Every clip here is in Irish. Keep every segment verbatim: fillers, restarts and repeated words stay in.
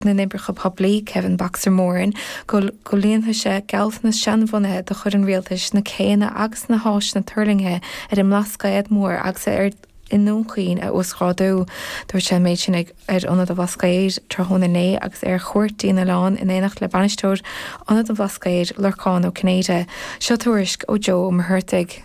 na nimbricha poblí Kevin Boxer Moran go go líonthe sé gealt na seanmhonathe do chud an rialtais na céine agus na háis na turlingthe ar an mlascaid mór agus ar in nóchaoin a úsráú dúir sé méid sin ag ar anad a bhascaid trthna né agus ar chuirtaí na lán in éanacht le banisteúir anad a bhascaid leáin ó Cnéide. Seo tuairisc ó Joe Mahurtig.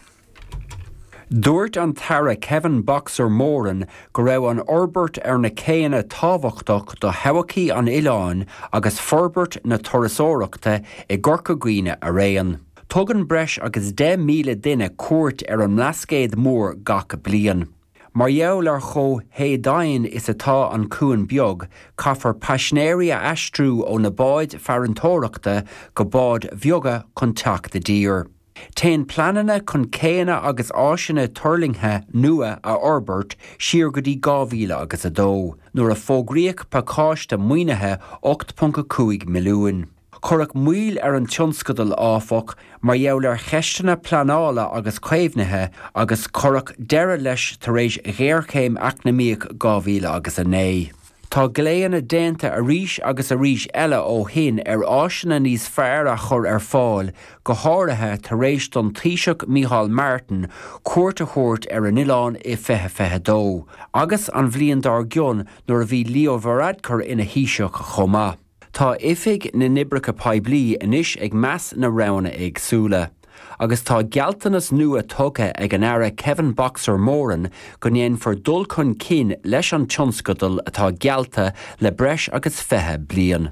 Dúirt an tara Kevin Boxer Moran go raibh an orbert ar na céine tábhachtach do habachaí an Oileáin agus forbert na torasóireachta i gCorca Dhuibhne a réan. Tugann breis agus de míle duine cuairt ar an mlascéad mór gach bliain. Mar gheall ar chó hédáin is atá an cuan beag, caithfar paisnéirí a aistrú ó na báid fearantóireachta go báid bheoga chun teach de dír. Téin planana chun céine agus áisina turlingthe nua a orbert siar go dtí gámhíle agus a dó, nuair a fógraíoch pacáiste muoinethe ocht pont cinque milliún. Chorach muil ar an tionscadal áfach mar gheall ar cheistena planála agus caomhnathe agus chorach deire leis tar éis ghéarcéim eacnamaíoch gámhíle agus a né. Tá gléanna déanta a ríis agus a ríis eile ó hin ar áisina níos fearr a chur ar fáil go háirithe tar éis don Taoiseach Micheál Martin cuairt a chuairt ar an Oileáin i fethe fethe dó, agus an bhliain dar gcionn nuair a bhí Leo Varadkar ina híiseach chomá. Tá ifig na nibricha poiblí inis ag meas na rana ag súla. Agus tá gealtanas nua tucha ag an aire Kevin Boxer Moran go ndéan for dul chun cinn leis an tionscadal atá gealta le breis agus fethe bliain.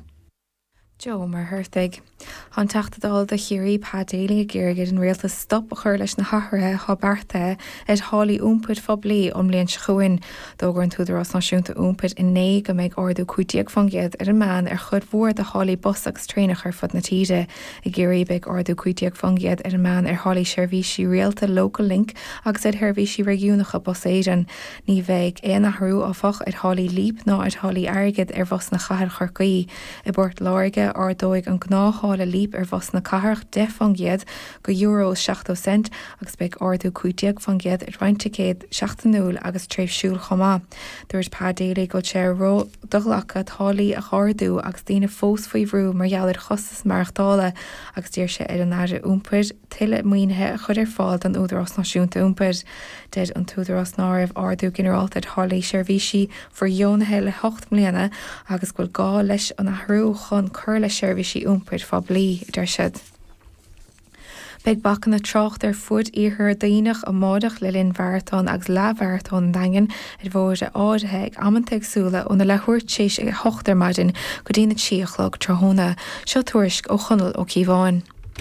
Joe Mahurtig. An tachtadal de chiirí pádéala ggéirgid an réaltas stop a chur leis na hathairthe thábhartha ag hálaí úmpid phoblí omlíonn chuin dógur an túidirrás náisiúnta úmpid in né go méid ordú cuatíag fangiad ar an meán ar chud mhór de hálaí bus agus trénach ar fud na tíide i ggéirí beag ordú cuatíag fangiad ar an meán ar hálaí seirbhísí réalta local link agus ar seirbhísí régiúnacha bus éidean ní bheith éana thrú áfach ar hálaí líp ná ar hálaí airgid ar bhos na chathair chorcaí i bord láirge ar dóigh an gnáthhála líp ar bhos na cathair de fangiad go euro seachtó cent agus beag ordú cuatíag fangiad ar reintigéad seachtanúil agus tréimhsiúil chomá. Dúirt pádéala go sé ró doghlacha tálaí a chárdú agus daoine fós faoi bhrú mar gheallar chostas marachtála agus dtíir sé ar an aire úmpid tuile muoinethe a chud ar fáil an údarrás náisiúnta úmpid. Dead an túidirrás náibh ordú generálta hálaí seirbhísí for dheonathe le hocht mbliana agus bhfuil gá leis an athrú chun chur le seirbhísí úmpid phoblí der siad. Beag bachan na trocht ar fud íthir daoinech a mádach le linn bhartán agus leabhartán dagan ar bhór a áirithe ag amanta agsúla ó na lehuairt sééis ag hochtar maidin go dtíana tíochlog trthóna. Seo tuairisc ó chonal ó Cíbháin.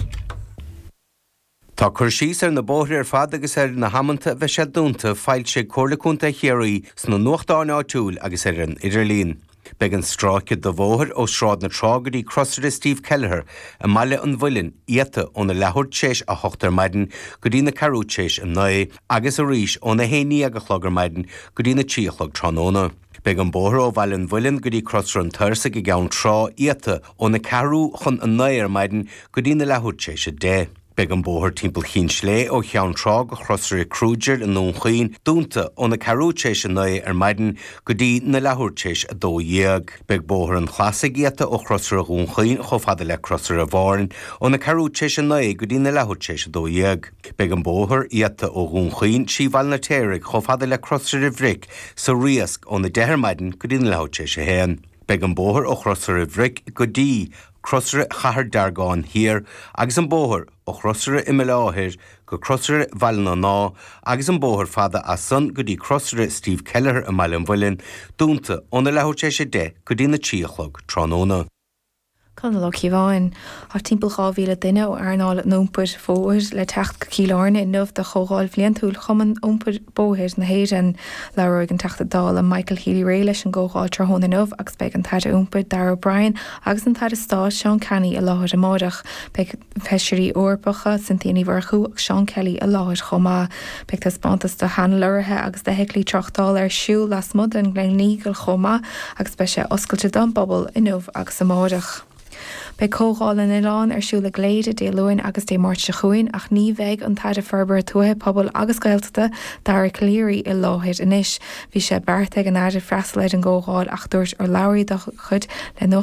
Tá chur síos ar na bóthir ar fad agus ar na hamananta bheith sé dúnta fáilt sé comhlachuanta chéirí san na nuachtáin áitiúil agus ar an Idirlín. Beag an stráiciad do bhóthir ó sráid na trágairí Crossir Steve Kelleher a maiile an bhuilean iata ó na lehuairt sééis a hochtar maidin go dtí na carút sééis an naí agus a ríis ó na héanaí aga chlogar maidin go dtí na tíochlog tróna. Beag an bóthir ó bhaile an bhuilean go dtí Crossir an Tuirsa go gceann trá iata ó na carú chun an naí ar maidin go dtí na lehuairt sééis a dé. Beag an bóthir timpeall Chin Slé ó cheann trá go Crossir Cruidir in nóchaoin dúnta ó na carút sééis an naí ar maidin go dtí na lehuairt sééis a dó dhéag. Beag bóthir an chlasig iata ó Crossir a gúnchaoin cho fada le Crossir a bháin ó na carút sééis an naí go dtí na lehuairt sééis a dó dhéag. Beag an bóthir iata ó gúnchaoin síbhail na téirigh cho fada le Crossir a bhric sa riasc ó na deithir maidin go dtí na lehuairt sééis a héan. Beag an bóthir ó Crossir a bhric go dtí Crossir chathair dargáin hir agus an bóthir ó Crossir imime láthir go Crossir bhailna ná agus an bóthir fada as san go dtí Crossir Steve Kelleher a maiile an bhuilean dúnta ó na lehuairt sééis a dé go dtí na tíochlog tróna. Conal ó Cíbháin, á timpeall gámhíle duine ó airnáil an úmpid fóir le techt go cíláirne in nuamh de chógáil bhliantúil chuman úmpid bóthir na héireann le roigh an teachtadáil a Michael Healy Ray leis an ggógáil trthóna nuamh agus beag an taide úmpid Darragh O'Brien agus an taide stáit Sean Kenny a láthir amádach beag feisirí orpacha san Taoiní Bharcú agus Sean Kelly a láthir chomá beag tá spantas do Hannah Luirthe agus de heiclí trochtáil ar siúil las mud an Glen Nígal chomá agus be sé oscailte don bobbal in nuamh agus amádach. Bei cógáil in Ián arsúla gléide dé luin agus dé mát se chuin ach ní bheith an taide ferber tuthe pobl agus gailtata dar cléirí i láhéid inis. Bhí sé bearta an aidir freisleid an ggógáil ach dúirt ar labhraí do chud le